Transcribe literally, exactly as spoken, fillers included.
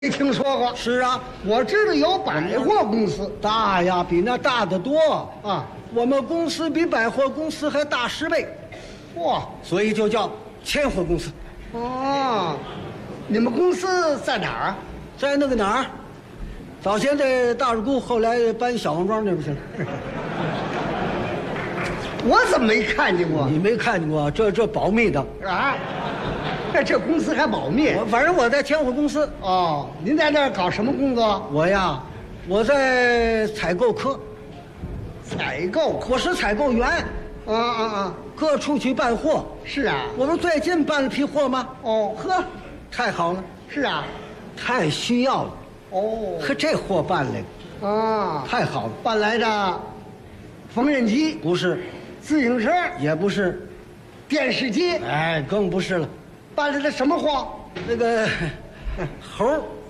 没听说过。 是啊， 我知道有百货公司大呀，比那大得多啊。 我们公司比百货公司还大十倍， 哇， 所以就叫千货公司。 哦，你们公司在哪儿啊？ 在那个哪儿？早先在大入沟，后来搬小王庄那边去了。 我怎么没看见过你没看见过？这这保密的。 啊？这这公司还保密？ 我反正我在千货公司。 哦，您在那儿搞什么工作？ 我呀，我在采购科。 采购科。 我是采购员。 啊啊啊！ 各处去办货。 是啊。 我们最近办了批货吗？ 哦， 呵，太好了。 是啊。 太需要了。 哦。 呵，这货办来的。 啊， 太好了。 办来的缝纫机不是， 自行车也不是， 电视机， 哎，更不是了。 办来的什么货？ 那个猴儿